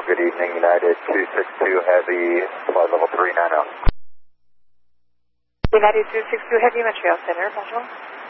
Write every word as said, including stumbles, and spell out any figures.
Montreal, good evening, United two six two Heavy, flight level three nine zero. United two six two Heavy, Montreal Center, bonjour.